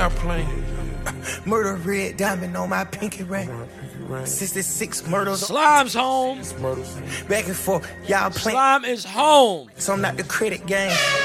airplane. Murder red diamond on my pinky ring. 66 murders. Slime's home. Back and forth, y'all playing. Slime is home. So I'm not the credit game.